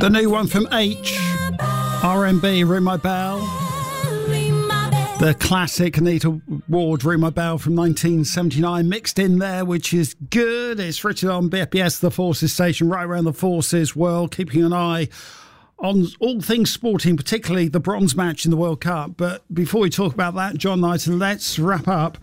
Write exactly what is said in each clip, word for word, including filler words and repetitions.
The new one from H, R and B, Ring My Bell. The classic Anita Ward, Ring My Bell from nineteen seventy-nine, mixed in there, which is good. It's written on B F B S, the Forces station, right around the Forces world, keeping an eye on all things sporting, particularly the bronze match in the World Cup. But before we talk about that, John Knighton, let's wrap up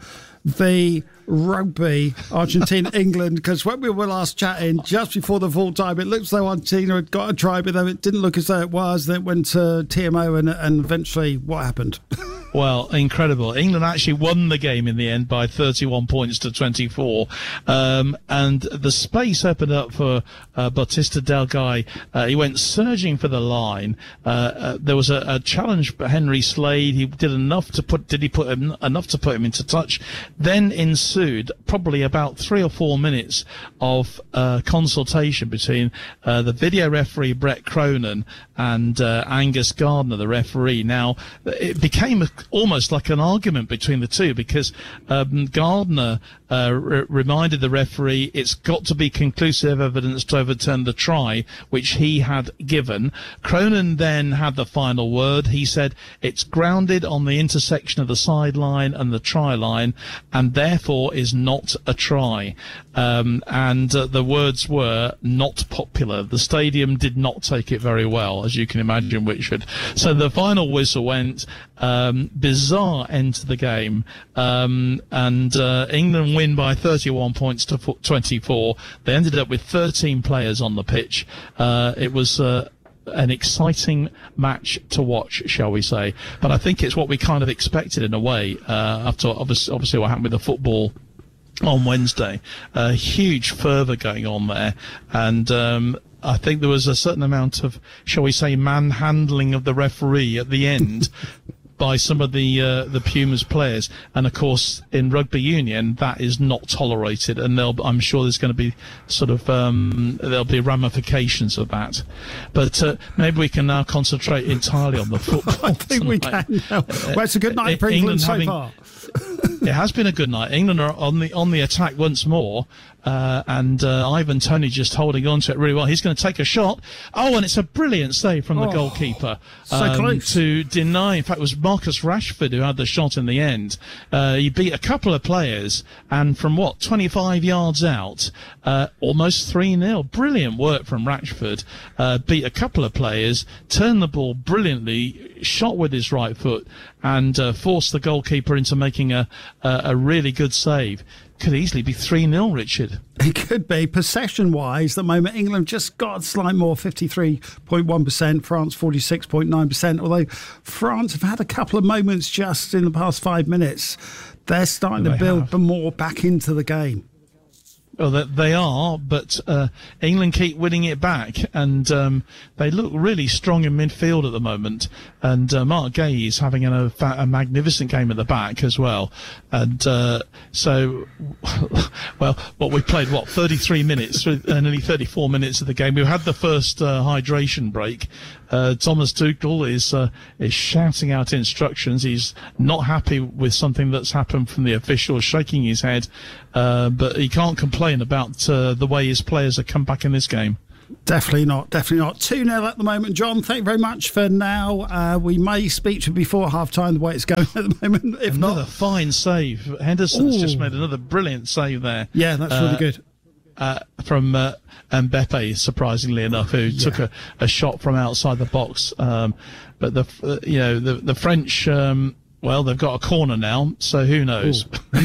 the rugby, Argentina, England, because when we were last chatting, just before the full time, it looked as though Argentina had got a try, but it didn't look as though it was. Then it went to T M O, and, and eventually what happened? Well, incredible. England actually won the game in the end by thirty-one points to twenty-four. Um, and the space opened up for uh, Bautista Delgado. Uh, he went surging for the line. Uh, uh, there was a, a challenge for Henry Slade. He did enough to put, did he put him, enough to put him into touch? Then ensued probably about three or four minutes of uh, consultation between uh, the video referee Brett Cronin and uh, Angus Gardner, the referee. Now, it became a almost like an argument between the two, because um, Gardner uh, r- reminded the referee it's got to be conclusive evidence to overturn the try which he had given. Cronin then had the final word. He said it's grounded on the intersection of the sideline and the try line, and therefore is not a try. Um, and uh, the words were not popular. The stadium did not take it very well, as you can imagine, Richard. So the final whistle went. Um, bizarre end to the game, um, and uh, England win by thirty-one points to twenty-four. They ended up with thirteen players on the pitch. Uh, it was uh, an exciting match to watch, shall we say, but I think it's what we kind of expected in a way, uh, after obviously, obviously what happened with the football on Wednesday. A uh, huge fervour going on there, and um, I think there was a certain amount of, shall we say, manhandling of the referee at the end by some of the uh, the Pumas players, and of course in rugby union that is not tolerated, and there'll, I'm sure there's going to be sort of um, there'll be ramifications of that. But uh, maybe we can now concentrate entirely on the football. I think we can now. Well, it's a good night for England, England so having, far. It has been a good night. England are on the on the attack once more. Uh, and uh, Ivan Toney just holding on to it really well. He's going to take a shot. Oh, and it's a brilliant save from the oh, goalkeeper um, so close. to deny. In fact, it was Marcus Rashford who had the shot in the end. Uh, he beat a couple of players, and from what, twenty-five yards out, uh, almost three nil. Brilliant work from Rashford. Uh, beat a couple of players, turned the ball brilliantly, shot with his right foot, and uh, forced the goalkeeper into making a, a, a really good save. Could easily be three nil, Richard. It could be. Possession-wise, at the moment, England just got a slight more, fifty-three point one percent, France forty-six point nine percent, although France have had a couple of moments just in the past five minutes. They're starting they to build have. more back into the game. Well, they are, but uh, England keep winning it back, and um, they look really strong in midfield at the moment. And uh, Mark Gay is having a, a magnificent game at the back as well. And uh, so, well, what we played, what, thirty-three minutes, uh, nearly thirty-four minutes of the game. We had the first uh, hydration break. Uh, Thomas Tuchel is uh, is shouting out instructions. He's not happy with something that's happened from the officials, shaking his head, uh, but he can't complain about uh, the way his players have come back in this game. Definitely not, definitely not. two nil at the moment, John. Thank you very much for now. Uh, we may speak to you before half-time the way it's going at the moment. If another not, fine save. Henderson's Ooh. just made another brilliant save there. Yeah, that's uh, really good. Uh, from uh, Mbappe, surprisingly enough, who yeah. took a, a shot from outside the box. Um, but the uh, you know the the French, um, well, they've got a corner now, so who knows?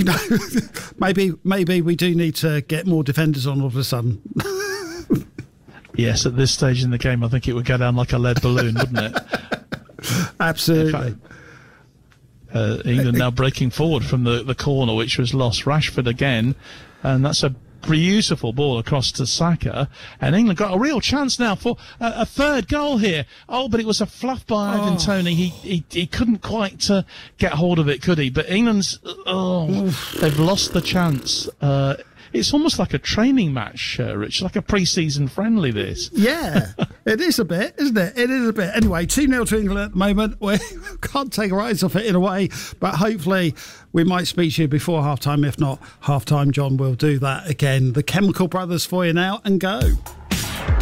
maybe maybe we do need to get more defenders on all of a sudden. Yes, at this stage in the game, I think it would go down like a lead balloon, wouldn't it? Absolutely. In fact, uh, England now breaking forward from the, the corner, which was lost. Rashford again, and that's a beautiful ball across to Saka, and England got a real chance now for a, a third goal here. Oh, but it was a fluff by Ivan oh. Toney. He, he he couldn't quite uh, get hold of it, could he? But England's oh, they've lost the chance. Uh, It's almost like a training match, uh, Rich, like a pre-season friendly, this. Yeah, it is a bit, isn't it? It is a bit. Anyway, two nil to England at the moment. We can't take our eyes off it in a way, but hopefully we might speak to you before half-time. If not half-time, John will do that again. The Chemical Brothers for you now, and go.